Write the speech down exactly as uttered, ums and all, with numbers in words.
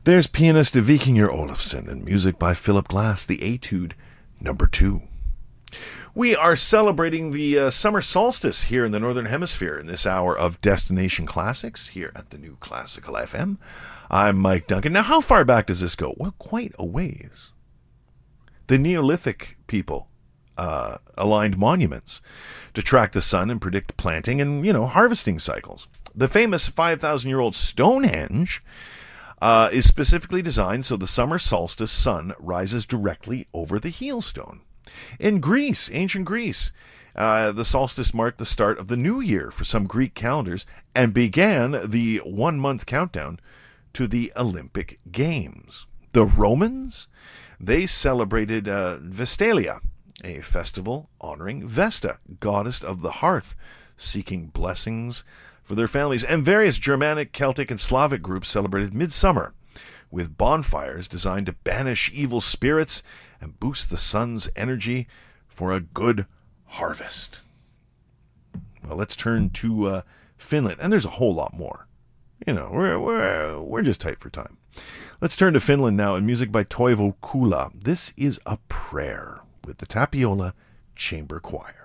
There's pianist Vikingur Olafsson and music by Philip Glass, the Etude number two. We are celebrating the uh, summer solstice here in the Northern Hemisphere in this hour of Destination Classics here at the New Classical F M. I'm Mike Duncan. Now, how far back does this go? Well, quite a ways. The Neolithic people uh, aligned monuments to track the sun and predict planting and, you know, harvesting cycles. The famous five thousand year old Stonehenge uh, is specifically designed so the summer solstice sun rises directly over the heelstone. In Greece, ancient Greece, uh, the solstice marked the start of the new year for some Greek calendars and began the one-month countdown to the Olympic Games. The Romans, they celebrated uh, Vestalia, a festival honoring Vesta, goddess of the hearth, seeking blessings for their families. And various Germanic, Celtic, and Slavic groups celebrated midsummer with bonfires designed to banish evil spirits and boost the sun's energy for a good harvest. Well, let's turn to uh, Finland, and there's a whole lot more. You know, we're we're we're just tight for time. Let's turn to Finland now, and music by Toivo Kula. This is A Prayer with the Tapiola Chamber Choir.